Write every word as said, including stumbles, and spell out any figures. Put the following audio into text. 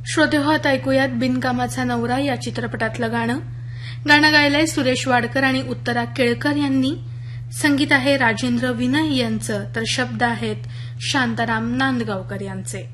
श्रोतेहो, आता ऐकूयात बिनकामाचा नवरा या चित्रपटातलं गाणं. गाणं गायलंय सुरेश वाडकर आणि उत्तरा केळकर यांनी. संगीत आहे राजेंद्र विनय यांचं, तर शब्द आहेत शांताराम नांदगावकर यांचे.